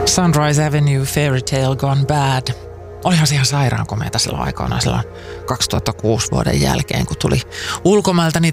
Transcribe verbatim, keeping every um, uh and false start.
Sunrise Avenue, Fairy Tale Gone Bad. Olihan se ihan sairaan komeata silloin aikoinaan silloin kaksituhattakuusi vuoden jälkeen, kun tuli ulkomailta niitä